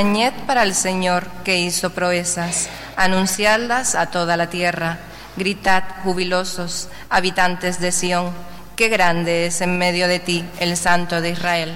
Tañed para el Señor que hizo proezas, anunciadlas a toda la tierra. Gritad, jubilosos, habitantes de Sión, qué grande es en medio de ti el Santo de Israel.